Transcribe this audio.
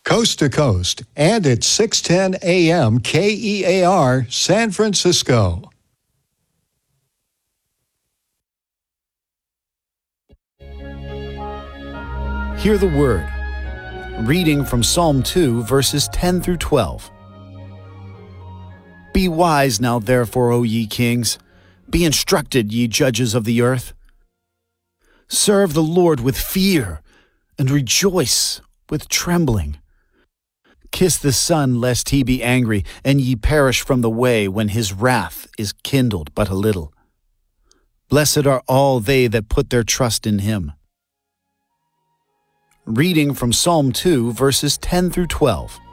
coast to coast, and at 610 AM KEAR, San Francisco. Hear the word. Reading from Psalm 2, verses 10 through 12. Be wise now, therefore, O ye kings. Be instructed, ye judges of the earth. Serve the Lord with fear, and rejoice with trembling. Kiss the Son, lest he be angry, and ye perish from the way when his wrath is kindled but a little. Blessed are all they that put their trust in him. Reading from Psalm 2, verses 10 through 12.